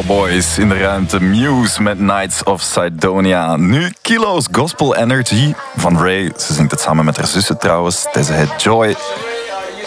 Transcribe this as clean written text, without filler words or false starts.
Boys in de ruimte. Muse met Knights of Sidonia. Nu Kilo's Gospel Energy van Ray. Ze zingt het samen met haar zussen trouwens. Deze heet Joy.